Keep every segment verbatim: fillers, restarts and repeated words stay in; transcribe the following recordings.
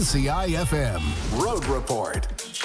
N C I F M Road Report.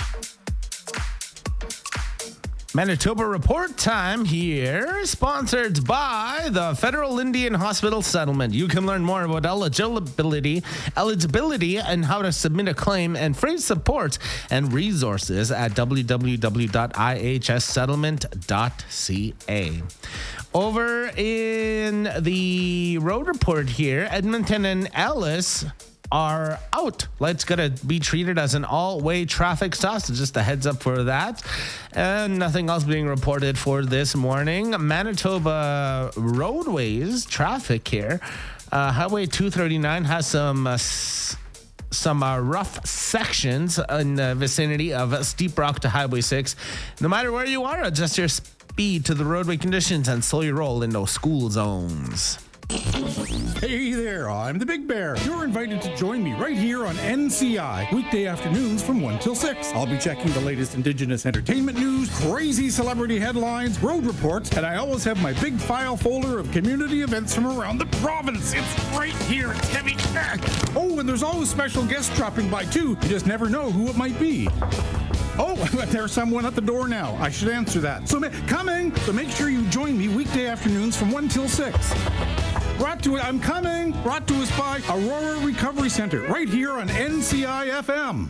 Manitoba Report time here, sponsored by the Federal Indian Hospital Settlement. You can learn more about eligibility, eligibility and how to submit a claim and free support and resources at w w w dot i h s settlement dot c a. Over in the Road Report here, Edmonton and Ellis are out. Let's gotta be treated as an all-way traffic stop, so just a heads up for that. And nothing else being reported for this morning. Manitoba roadways traffic here. Uh, Highway two thirty-nine has some uh, s- some uh, rough sections in the vicinity of Steep Rock to Highway six. No matter where you are, adjust your speed to the roadway conditions and slow your roll in those school zones. Hey there, I'm the Big Bear. You're invited to join me right here on N C I, weekday afternoons from one till six. I'll be checking the latest Indigenous entertainment news, crazy celebrity headlines, road reports, and I always have my big file folder of community events from around the province. It's right here. It's heavy. Oh, and there's always special guests dropping by too. You just never know who it might be. Oh, there's someone at the door now. I should answer that. So, coming. So make sure you join me weekday afternoons from one till six. Brought to I'm coming. Brought to us by Aurora Recovery Center, right here on N C I F M.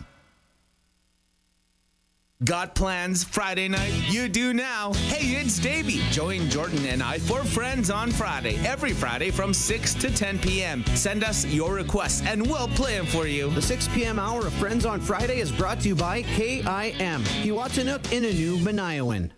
Got plans Friday night? You do now. Hey, it's Davey. Join Jordan and I for Friends on Friday. Every Friday from six to ten p.m. Send us your requests and we'll play them for you. The six p.m. hour of Friends on Friday is brought to you by K I M, Kiwatanuk Inanu Manayowan.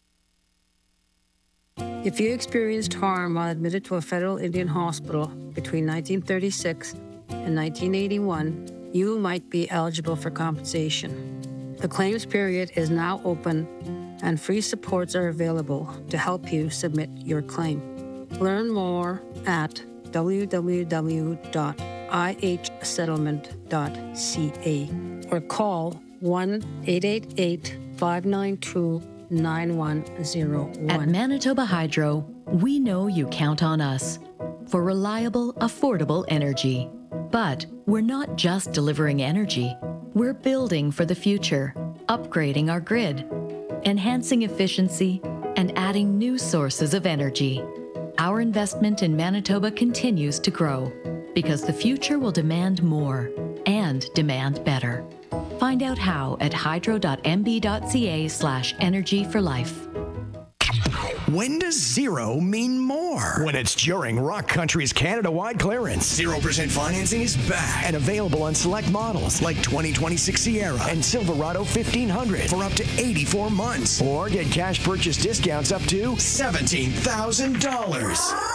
If you experienced harm while admitted to a federal Indian hospital between nineteen thirty-six and nineteen eighty-one, you might be eligible for compensation. The claims period is now open and free supports are available to help you submit your claim. Learn more at w w w dot i h settlement dot c a or call one eight eight eight, five nine two, nine one zero one. At Manitoba Hydro, we know you count on us for reliable, affordable energy. But we're not just delivering energy. We're building for the future, upgrading our grid, enhancing efficiency, and adding new sources of energy. Our investment in Manitoba continues to grow because the future will demand more and demand better. Find out how at hydro dot m b dot c a slash energy for life. When does zero mean more? When it's during Rock Country's Canada-wide clearance. zero percent financing is back and available on select models like twenty twenty-six Sierra and Silverado fifteen hundred for up to eighty-four months. Or get cash purchase discounts up to seventeen thousand dollars.